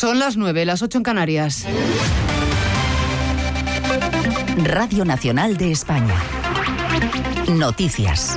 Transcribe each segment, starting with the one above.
Son las 9, las 8 en Canarias. Radio Nacional de España. Noticias.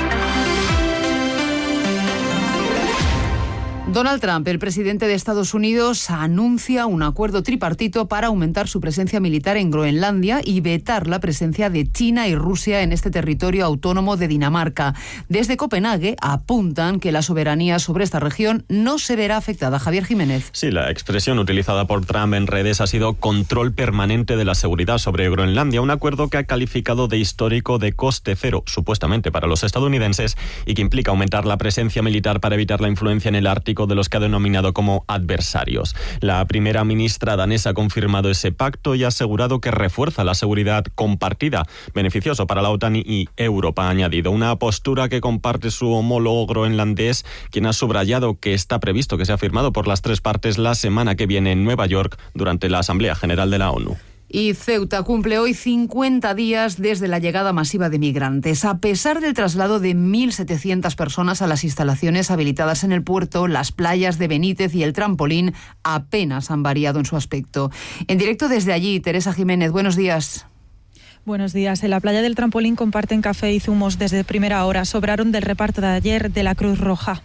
Donald Trump, el presidente de Estados Unidos, anuncia un acuerdo tripartito para aumentar su presencia militar en Groenlandia y vetar la presencia de China y Rusia en este territorio autónomo de Dinamarca. Desde Copenhague apuntan que la soberanía sobre esta región no se verá afectada. Javier Jiménez. Sí, la expresión utilizada por Trump en redes ha sido control permanente de la seguridad sobre Groenlandia, un acuerdo que ha calificado de histórico de coste cero, supuestamente para los estadounidenses, y que implica aumentar la presencia militar para evitar la influencia en el Ártico de los que ha denominado como adversarios. La primera ministra danesa ha confirmado ese pacto y ha asegurado que refuerza la seguridad compartida, beneficioso para la OTAN y Europa, ha añadido. Una postura que comparte su homólogo groenlandés, quien ha subrayado que está previsto que sea firmado por las tres partes la semana que viene en Nueva York durante la Asamblea General de la ONU. Y Ceuta cumple hoy 50 días desde la llegada masiva de migrantes. A pesar del traslado de 1.700 personas a las instalaciones habilitadas en el puerto, las playas de Benítez y el Trampolín apenas han variado en su aspecto. En directo desde allí, Teresa Jiménez, buenos días. Buenos días. En la playa del Trampolín comparten café y zumos desde primera hora. Sobraron del reparto de ayer de la Cruz Roja.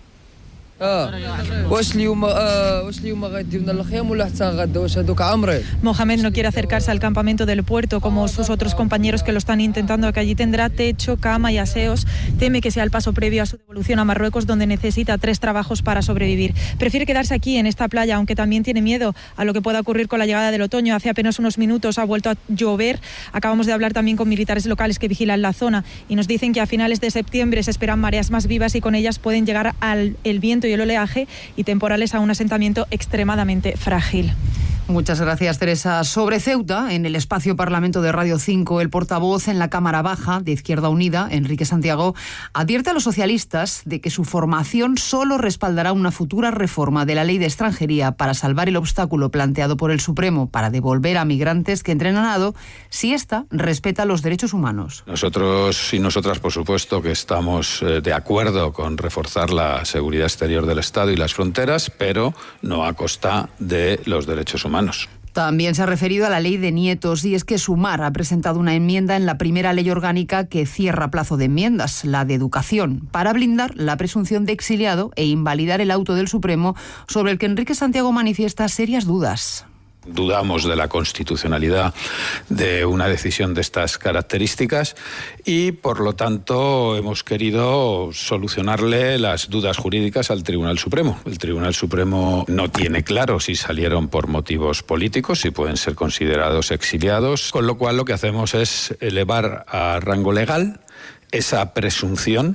Mohamed no quiere acercarse al campamento del puerto como sus otros compañeros que lo están intentando, que allí tendrá techo, cama y aseos. Teme que sea el paso previo a su devolución a Marruecos, donde necesita 3 trabajos para sobrevivir. Prefiere quedarse aquí en esta playa, aunque también tiene miedo a lo que pueda ocurrir con la llegada del otoño. Hace apenas unos minutos ha vuelto a llover. Acabamos de hablar también con militares locales que vigilan la zona y nos dicen que a finales de septiembre se esperan mareas más vivas y con ellas pueden llegar el viento y el oleaje y temporales a un asentamiento extremadamente frágil. Muchas gracias, Teresa. Sobre Ceuta, en el espacio Parlamento de Radio 5, el portavoz en la Cámara Baja de Izquierda Unida, Enrique Santiago, advierte a los socialistas de que su formación solo respaldará una futura reforma de la ley de extranjería para salvar el obstáculo planteado por el Supremo para devolver a migrantes que entren a nado si ésta respeta los derechos humanos. Nosotros y nosotras, por supuesto, que estamos de acuerdo con reforzar la seguridad exterior del Estado y las fronteras, pero no a costa de los derechos humanos. También se ha referido a la ley de nietos y es que Sumar ha presentado una enmienda en la primera ley orgánica que cierra plazo de enmiendas, la de educación, para blindar la presunción de exiliado e invalidar el auto del Supremo sobre el que Enrique Santiago manifiesta serias dudas. Dudamos de la constitucionalidad de una decisión de estas características y, por lo tanto, hemos querido solucionarle las dudas jurídicas al Tribunal Supremo. El Tribunal Supremo no tiene claro si salieron por motivos políticos, si pueden ser considerados exiliados, con lo cual lo que hacemos es elevar a rango legal esa presunción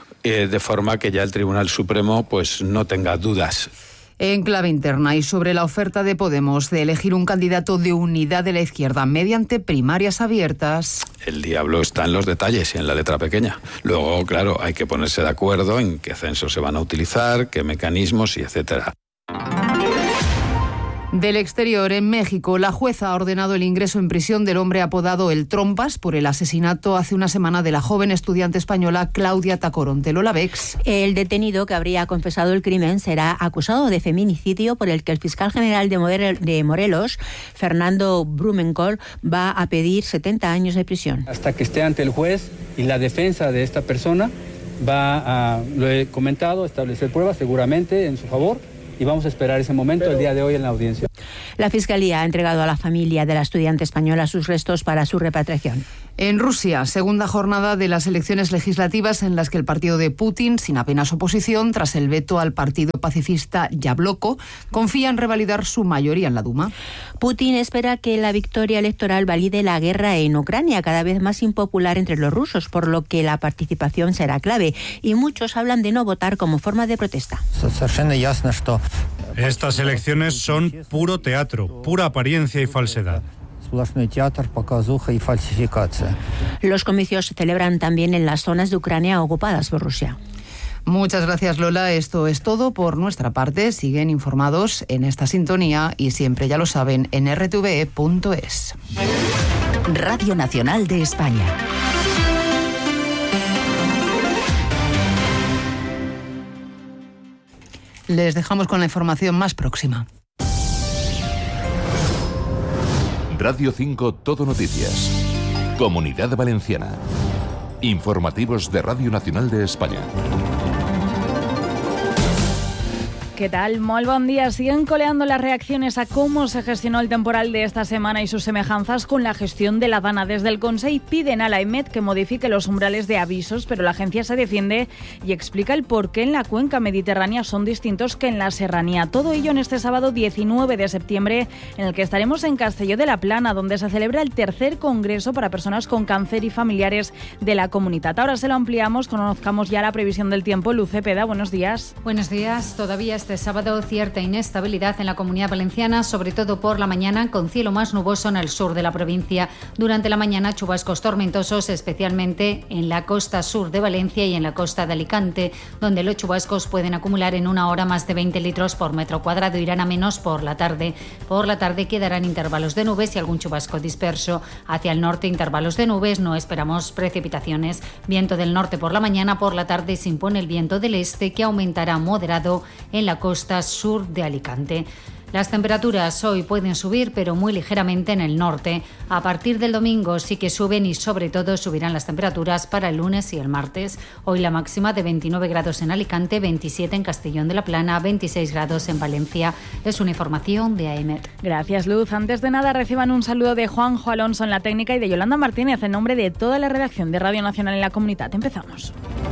de forma que ya el Tribunal Supremo pues no tenga dudas. En clave interna y sobre la oferta de Podemos de elegir un candidato de unidad de la izquierda mediante primarias abiertas. El diablo está en los detalles y en la letra pequeña. Luego, claro, hay que ponerse de acuerdo en qué censos se van a utilizar, qué mecanismos y etcétera. Del exterior, en México, la jueza ha ordenado el ingreso en prisión del hombre apodado El Trompas por el asesinato hace una semana de la joven estudiante española Claudia Tacoronte. Lola Bex. El detenido que habría confesado el crimen será acusado de feminicidio por el que el fiscal general de Morelos, Fernando Blumenkohl, va a pedir 70 años de prisión. Hasta que esté ante el juez y la defensa de esta persona va a, lo he comentado, establecer pruebas seguramente en su favor. Y vamos a esperar ese momento el día de hoy en la audiencia. La Fiscalía ha entregado a la familia de la estudiante española sus restos para su repatriación. En Rusia, segunda jornada de las elecciones legislativas en las que el partido de Putin, sin apenas oposición, tras el veto al partido pacifista Yabloko, confía en revalidar su mayoría en la Duma. Putin espera que la victoria electoral valide la guerra en Ucrania, cada vez más impopular entre los rusos, por lo que la participación será clave. Y muchos hablan de no votar como forma de protesta. Estas elecciones son puro teatro, pura apariencia y falsedad. Los comicios se celebran también en las zonas de Ucrania ocupadas por Rusia. Muchas gracias, Lola. Esto es todo por nuestra parte. Siguen informados en esta sintonía y siempre, ya lo saben, en rtve.es. Radio Nacional de España. Les dejamos con la información más próxima. Radio 5 Todo Noticias. Comunidad Valenciana. Informativos de Radio Nacional de España. ¿Qué tal? Molt bon día. Siguen coleando las reacciones a cómo se gestionó el temporal de esta semana y sus semejanzas con la gestión de la Dana. Desde el Consell piden a la EMET que modifique los umbrales de avisos, pero la agencia se defiende y explica el por qué en la cuenca mediterránea son distintos que en la serranía. Todo ello en este sábado 19 de septiembre, en el que estaremos en Castelló de la Plana, donde se celebra el tercer congreso para personas con cáncer y familiares de la comunidad. Ahora se lo ampliamos, conozcamos ya la previsión del tiempo. Luz Cepeda, buenos días. Buenos días. Todavía este sábado cierta inestabilidad en la Comunidad Valenciana, sobre todo por la mañana, con cielo más nuboso en el sur de la provincia. Durante la mañana, chubascos tormentosos, especialmente en la costa sur de Valencia y en la costa de Alicante, donde los chubascos pueden acumular en una hora más de 20 litros por metro cuadrado. Irán a menos por la tarde. Por la tarde quedarán intervalos de nubes y algún chubasco disperso. Hacia el norte, intervalos de nubes, no esperamos precipitaciones. Viento del norte por la mañana, por la tarde se impone el viento del este, que aumentará moderado en la costa sur de Alicante. Las temperaturas hoy pueden subir, pero muy ligeramente en el norte. A partir del domingo sí que suben y sobre todo subirán las temperaturas para el lunes y el martes. Hoy la máxima de 29 grados en Alicante, 27 en Castellón de la Plana, 26 grados en Valencia. Es una información de AEMET. Gracias, Luz. Antes de nada, reciban un saludo de Juanjo Alonso en la técnica y de Yolanda Martínez en nombre de toda la redacción de Radio Nacional en la Comunidad. Empezamos.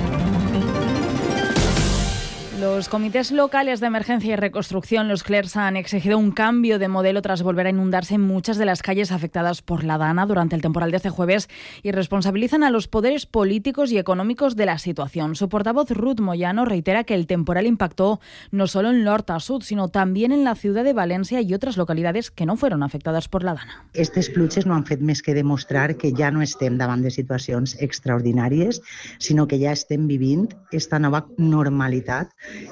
Los comités locales de emergencia y reconstrucción, los CLERS, han exigido un cambio de modelo tras volver a inundarse en muchas de las calles afectadas por la Dana durante el temporal de este jueves y responsabilizan a los poderes políticos y económicos de la situación. Su portavoz, Ruth Moyano, reitera que el temporal impactó no solo en l'Horta Sud, sino también en la ciudad de Valencia y otras localidades que no fueron afectadas por la Dana. Estes pluges no han fet més que demostrar que ja no estem davant de situacions extraordinàries, sinó que ja estem vivint esta nova normalitat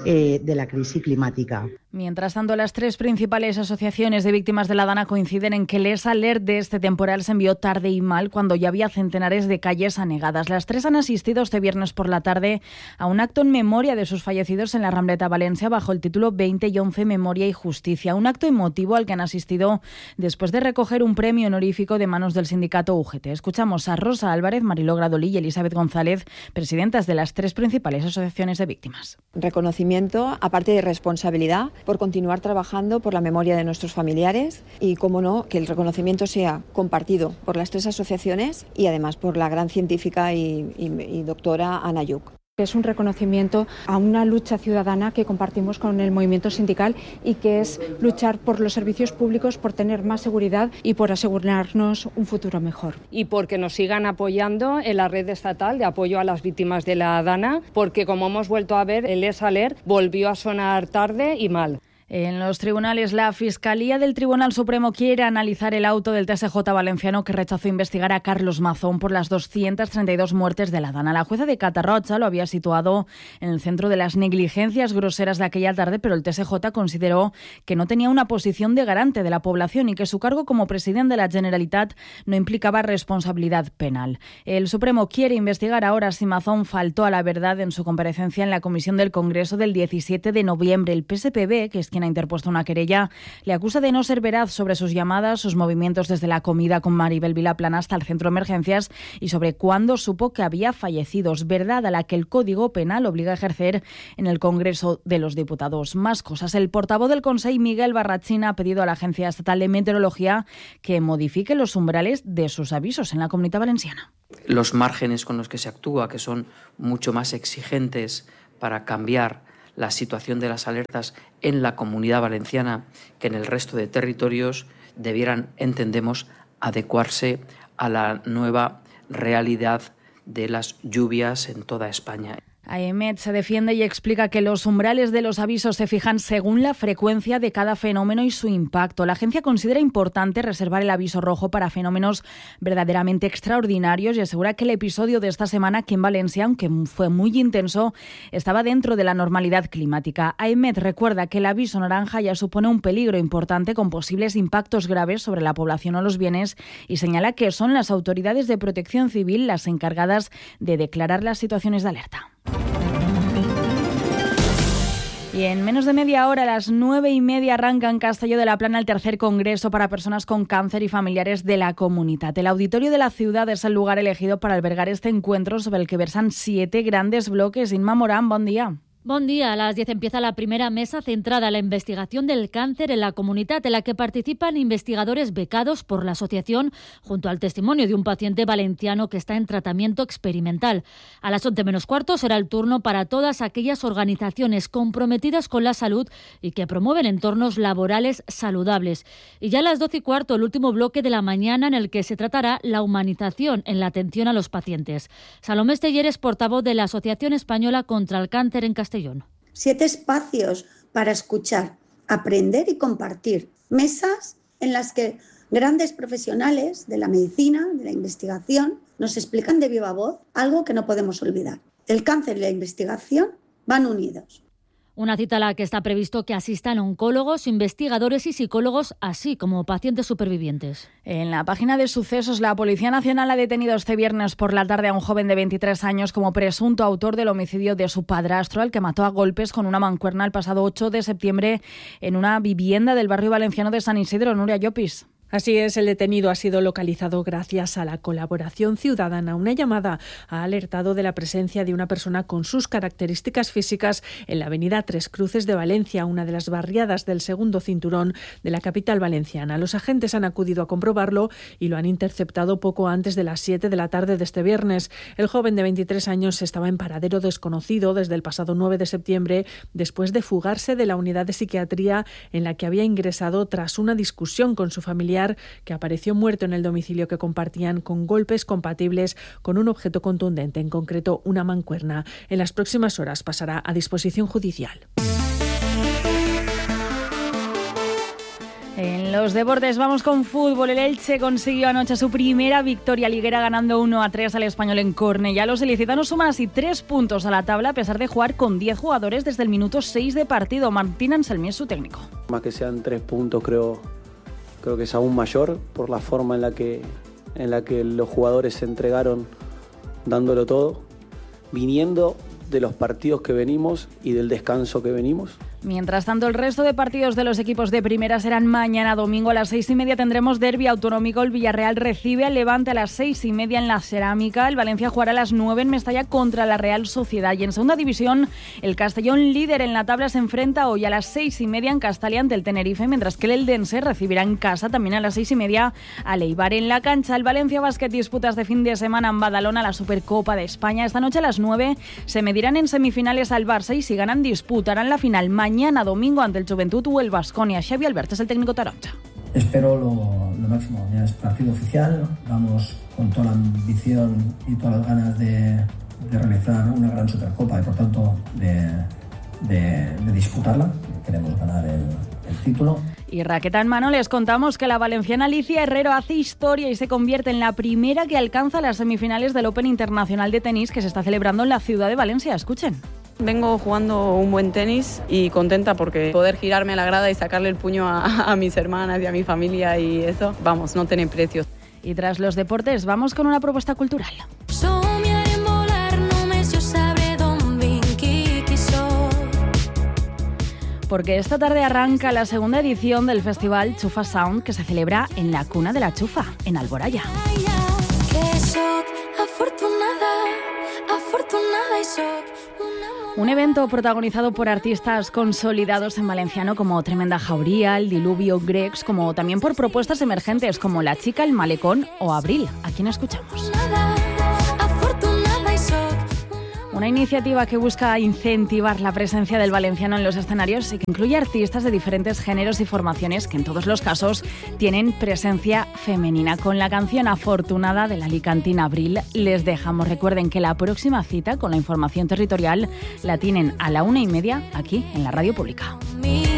de la crisis climática. Mientras tanto, las tres principales asociaciones de víctimas de la Dana coinciden en que el alert de este temporal se envió tarde y mal cuando ya había centenares de calles anegadas. Las tres han asistido este viernes por la tarde a un acto en memoria de sus fallecidos en la Rambleta, Valencia, bajo el título 20 y 11 Memoria y Justicia. Un acto emotivo al que han asistido después de recoger un premio honorífico de manos del sindicato UGT. Escuchamos a Rosa Álvarez, Mariló Gradolí y Elizabeth González, presidentas de las tres principales asociaciones de víctimas. Reconocimiento, aparte de responsabilidad, por continuar trabajando por la memoria de nuestros familiares y, cómo no, que el reconocimiento sea compartido por las tres asociaciones y además por la gran científica y doctora Ana Lluch. Es un reconocimiento a una lucha ciudadana que compartimos con el movimiento sindical y que es luchar por los servicios públicos, por tener más seguridad y por asegurarnos un futuro mejor. Y porque nos sigan apoyando en la red estatal de apoyo a las víctimas de la Dana, porque como hemos vuelto a ver, el alert volvió a sonar tarde y mal. En los tribunales, la Fiscalía del Tribunal Supremo quiere analizar el auto del TSJ valenciano que rechazó investigar a Carlos Mazón por las 232 muertes de la Dana. La jueza de Catarroja lo había situado en el centro de las negligencias groseras de aquella tarde, pero el TSJ consideró que no tenía una posición de garante de la población y que su cargo como presidente de la Generalitat no implicaba responsabilidad penal. El Supremo quiere investigar ahora si Mazón faltó a la verdad en su comparecencia en la comisión del Congreso del 17 de noviembre. El PSPB, que es quien ha interpuesto una querella, le acusa de no ser veraz sobre sus llamadas, sus movimientos desde la comida con Maribel Vilaplana hasta el centro de emergencias y sobre cuándo supo que había fallecidos, verdad a la que el Código Penal obliga a ejercer en el Congreso de los Diputados. Más cosas. El portavoz del Consell, Miguel Barrachina, ha pedido a la Agencia Estatal de Meteorología que modifique los umbrales de sus avisos en la Comunidad Valenciana. Los márgenes con los que se actúa, que son mucho más exigentes para cambiar la situación de las alertas en la Comunidad Valenciana que en el resto de territorios, debieran, entendemos, adecuarse a la nueva realidad de las lluvias en toda España. AEMET se defiende y explica que los umbrales de los avisos se fijan según la frecuencia de cada fenómeno y su impacto. La agencia considera importante reservar el aviso rojo para fenómenos verdaderamente extraordinarios y asegura que el episodio de esta semana aquí en Valencia, aunque fue muy intenso, estaba dentro de la normalidad climática. AEMET recuerda que el aviso naranja ya supone un peligro importante con posibles impactos graves sobre la población o los bienes y señala que son las autoridades de protección civil las encargadas de declarar las situaciones de alerta. Y en menos de media hora, a las 9:30, arranca en Castelló de la Plana el tercer congreso para personas con cáncer y familiares de la comunidad. El auditorio de la ciudad es el lugar elegido para albergar este encuentro sobre el que versan 7 grandes bloques. Inma Morán, buen día. Buen día. A las 10 empieza la primera mesa centrada en la investigación del cáncer en la comunidad, en la que participan investigadores becados por la asociación, junto al testimonio de un paciente valenciano que está en tratamiento experimental. A las 11 menos cuarto será el turno para todas aquellas organizaciones comprometidas con la salud y que promueven entornos laborales saludables. Y ya a las 12:15, el último bloque de la mañana, en el que se tratará la humanización en la atención a los pacientes. Salomé Esteller es portavoz de la Asociación Española contra el Cáncer en Castellón. 7 espacios para escuchar, aprender y compartir. Mesas en las que grandes profesionales de la medicina, de la investigación, nos explican de viva voz algo que no podemos olvidar. El cáncer y la investigación van unidos. Una cita a la que está previsto que asistan oncólogos, investigadores y psicólogos, así como pacientes supervivientes. En la página de sucesos, la Policía Nacional ha detenido este viernes por la tarde a un joven de 23 años como presunto autor del homicidio de su padrastro, al que mató a golpes con una mancuerna el pasado 8 de septiembre en una vivienda del barrio valenciano de San Isidro. Nuria Llopis. Así es, el detenido ha sido localizado gracias a la colaboración ciudadana. Una llamada ha alertado de la presencia de una persona con sus características físicas en la avenida Tres Cruces de Valencia, una de las barriadas del segundo cinturón de la capital valenciana. Los agentes han acudido a comprobarlo y lo han interceptado poco antes de las 7 de la tarde de este viernes. El joven de 23 años estaba en paradero desconocido desde el pasado 9 de septiembre, después de fugarse de la unidad de psiquiatría en la que había ingresado tras una discusión con su familiar, que apareció muerto en el domicilio que compartían, con golpes compatibles con un objeto contundente, en concreto una mancuerna. En las próximas horas pasará a disposición judicial. En los deportes vamos con fútbol. El Elche consiguió anoche su primera victoria liguera, ganando 1-3 al Español en Cornellá. Los ilicitanos suman así 3 puntos a la tabla, a pesar de jugar con 10 jugadores desde el minuto 6 de partido. Martín Anselmi es su técnico. Más que sean 3 puntos, creo que es aún mayor por la forma en la que los jugadores se entregaron dándolo todo, viniendo de los partidos que venimos y del descanso que venimos. Mientras tanto, el resto de partidos de los equipos de primera serán mañana domingo a las 6:30. Tendremos derbi autonómico. El Villarreal recibe al Levante a las 6:30 en la Cerámica. El Valencia jugará a las 9 en Mestalla contra la Real Sociedad. Y en segunda división, el Castellón, líder en la tabla, se enfrenta hoy a las 6:30 en Castalia ante el Tenerife, mientras que el Eldense recibirá en casa también a las 6:30 al Eibar. En la cancha, el Valencia Basket disputa este fin de semana en Badalona la Supercopa de España. Esta noche a las 9 se medirán en semifinales al Barça y, si ganan, disputarán la final mañana domingo ante el Joventut o el Baskonia. Xavi Albert es el técnico taronja. Espero lo máximo. Ya es partido oficial. Vamos con toda la ambición y todas las ganas de realizar una gran Supercopa y, por tanto, de disputarla. Queremos ganar el título. Y raqueta en mano, les contamos que la valenciana Alicia Herrero hace historia y se convierte en la primera que alcanza las semifinales del Open Internacional de Tenis, que se está celebrando en la ciudad de Valencia. Escuchen. Vengo jugando un buen tenis y contenta porque poder girarme a la grada y sacarle el puño a mis hermanas y a mi familia y eso, vamos, no tiene precio. Y tras los deportes, vamos con una propuesta cultural. Porque esta tarde arranca la segunda edición del festival Chufa Sound, que se celebra en la Cuna de la Chufa, en Alboraya. Un evento protagonizado por artistas consolidados en valenciano como Tremenda Jauría, El Diluvio, Grex, como también por propuestas emergentes como La Chica, El Malecón o Abril. ¿A quién escuchamos? Una iniciativa que busca incentivar la presencia del valenciano en los escenarios y que incluye artistas de diferentes géneros y formaciones que en todos los casos tienen presencia femenina. Con la canción Afortunada de la alicantina Abril les dejamos. Recuerden que la próxima cita con la información territorial la tienen a la 1:30 aquí en la Radio Pública.